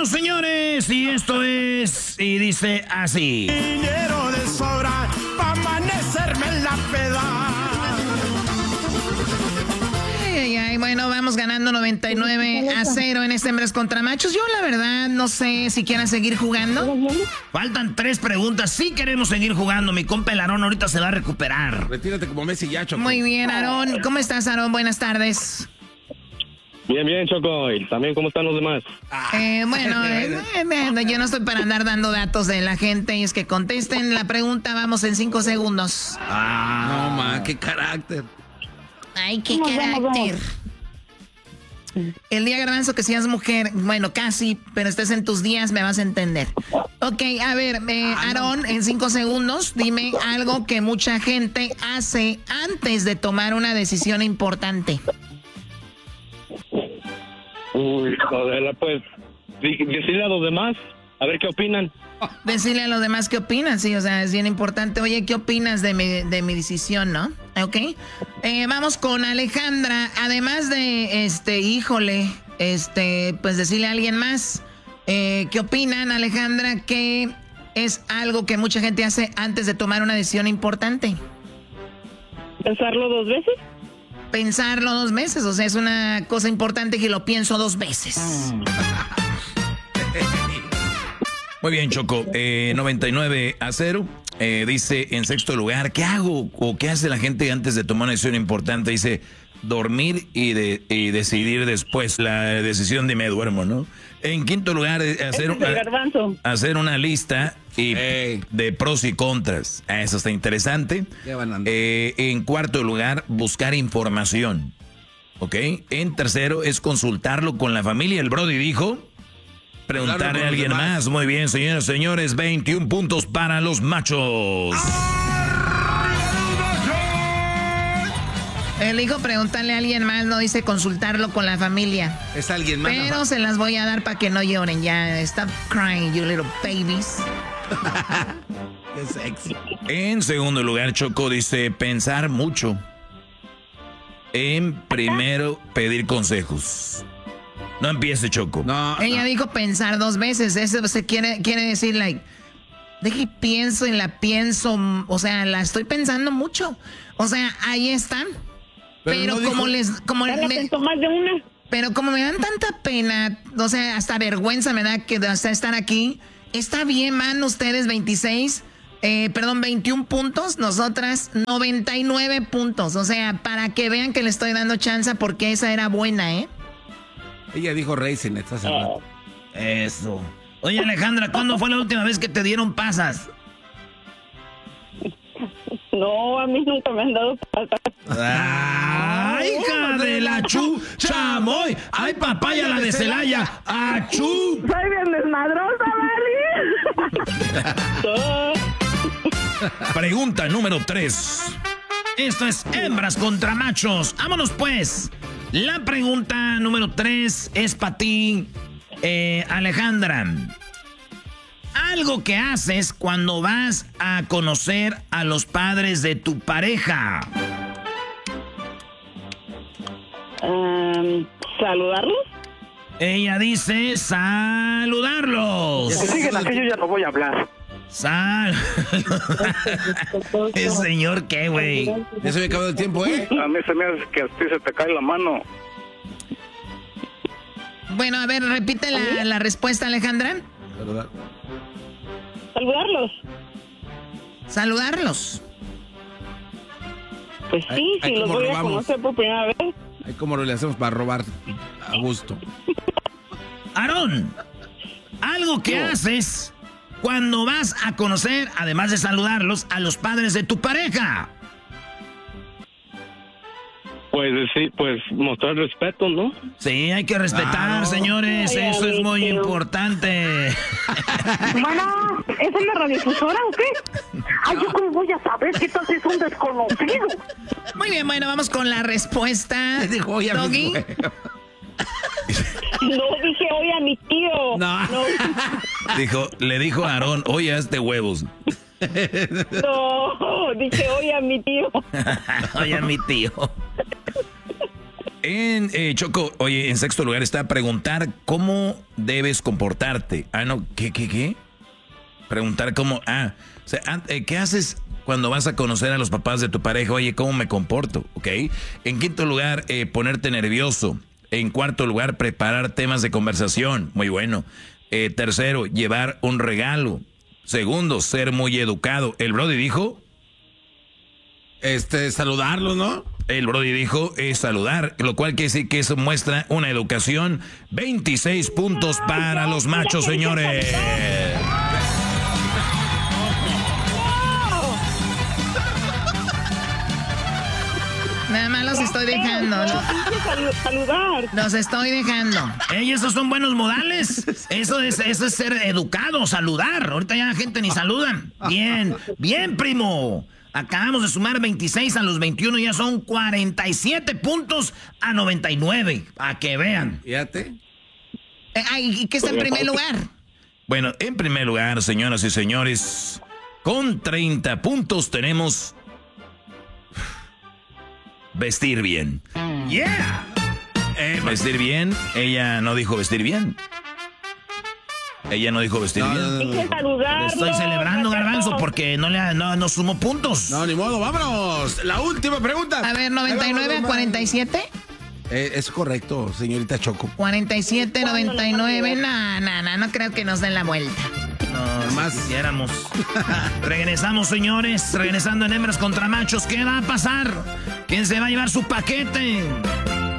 Bueno, señores, y esto es, y dice así. Dinero de sobra para amanecerme en la peda. Ay, bueno, vamos ganando 99-0 en este Hembras contra Machos. Yo, la verdad, no sé si quieran seguir jugando. Faltan 3 preguntas. Sí queremos seguir jugando. Mi compa el Aarón ahorita se va a recuperar. Retírate como Messi ya, Choco. Muy bien, Aarón. ¿Cómo estás, Aarón? Buenas tardes. Bien, bien, Choco. ¿Y también cómo están los demás? Yo no estoy para andar dando datos de la gente. Y es que contesten la pregunta. Vamos en 5 segundos. No, ma, qué carácter. Ay, qué carácter. El día, Garbanzo, que seas mujer, bueno, casi, pero estés en tus días, me vas a entender. Ok, a ver, Aarón, en 5 segundos, dime algo que mucha gente hace antes de tomar una decisión importante. Uy, joder, pues, decirle a los demás, a ver qué opinan. Decirle a los demás qué opinan, sí, o sea, es bien importante. Oye, ¿qué opinas de mi decisión, no? Ok. Vamos con Alejandra. Además de, pues decirle a alguien más. ¿Qué opinan, Alejandra? ¿Qué es algo que mucha gente hace antes de tomar una decisión importante? ¿Pensarlo 2 veces? Pensarlo 2 veces, o sea, es una cosa importante que lo pienso 2 veces. Muy bien, Choco. 99-0. Dice en 6º lugar, ¿qué hago o qué hace la gente antes de tomar una decisión importante? Dice, dormir y decidir después. La decisión de me duermo, ¿no? En 5º lugar, hacer una lista de pros y contras. Eso está interesante. En 4º lugar, buscar información. ¿Ok? En 3º es consultarlo con la familia. El Brody dijo... preguntarle a alguien más. Muy bien, señoras y señores, 21 puntos para los machos. Él dijo preguntarle a alguien más, no dice consultarlo con la familia. Es alguien más. Pero se las voy a dar para que no lloren ya. Stop crying, you little babies. Qué sexy. En 2º lugar, Choco dice pensar mucho. En primero, pedir consejos. No empiece, Choco. No. Ella dijo pensar 2 veces. Eso se quiere decir, like, de que pienso y la pienso. O sea, la estoy pensando mucho. O sea, ahí están. Pero no como dijo, pensó más de una. Pero como me dan tanta pena, o sea, hasta vergüenza me da que hasta estar aquí. Está bien, van ustedes 21 puntos, nosotras 99 puntos. O sea, para que vean que le estoy dando chance porque esa era buena, ¿eh? Ella dijo Racing, estás hablando. Eso. Oye, Alejandra, ¿cuándo fue la última vez que te dieron pasas? No, a mí nunca me han dado pasas. ¡Ay, hija de la chamoy! ¡Ay, papaya la de Celaya! ¡Achú! Soy bien desmadrosa, ¿vale? Pregunta número 3. Esto es hembras contra machos. ¡Vámonos, pues! La pregunta número 3 es para ti, Alejandra. Algo que haces cuando vas a conocer a los padres de tu pareja. ¿Saludarlos? Ella dice saludarlos. Si siguen así, yo ya no voy a hablar. ¿El señor qué, güey? Ya se me acabó el tiempo, ¿eh? A mí se me hace que a ti se te cae la mano. Bueno, a ver, repite la respuesta, Alejandra. ¿Saludarlos? Saludarlos. Pues sí, si los voy a conocer por primera vez. Ay, ¿cómo le hacemos para robar a gusto? Aarón, algo que haces cuando vas a conocer, además de saludarlos, a los padres de tu pareja. Pues sí, pues mostrar respeto, ¿no? Sí, hay que respetar, señores. Ay, eso es muy tío. importante. Bueno, ¿es una radiodifusora o qué? Ay, ¿yo cómo voy a saber qué tal si es un desconocido? Muy bien, bueno, vamos con la respuesta. Dijo, ya Doggy. No, dije, oye, a mi tío. No. Le dijo a Aarón, oye, hazte huevos. No, dije, oye, a mi tío. Oye, a mi tío. Choco, oye, en sexto lugar está preguntar cómo debes comportarte. Ah, no, ¿qué? Preguntar cómo, o sea, ¿qué haces cuando vas a conocer a los papás de tu pareja? Oye, ¿cómo me comporto? ¿Ok? En quinto lugar, ponerte nervioso. En cuarto lugar, preparar temas de conversación. Muy bueno. Tercero, llevar un regalo. Segundo, ser muy educado. El Brody dijo... saludarlo, ¿no? El Brody dijo saludar, lo cual quiere decir que eso muestra una educación. 26 puntos para los machos, señores. Nada más los estoy dejando. Saludar. Los estoy dejando. Ey, esos son buenos modales. Eso es ser educado, saludar. Ahorita ya la gente ni saludan. Bien, primo. Acabamos de sumar 26 a los 21 y ya son 47 puntos a 99. A que vean. Fíjate. ¿Y qué está en primer lugar? Bueno, en primer lugar, señoras y señores, con 30 puntos tenemos... vestir bien. Yeah. Vestir bien. Ella no dijo vestir bien. Bien. Hay que saludarlo. Estoy celebrando, Garbanzo, porque no sumó puntos. No, ni modo, vámonos. La última pregunta. A ver, 99 a 47. Es correcto, señorita Choco. 47, 99. No creo que nos den la vuelta. No, más quisiéramos. Regresamos, señores. Regresando en Hembras contra Machos. ¿Qué va a pasar? ¿Quién se va a llevar su paquete?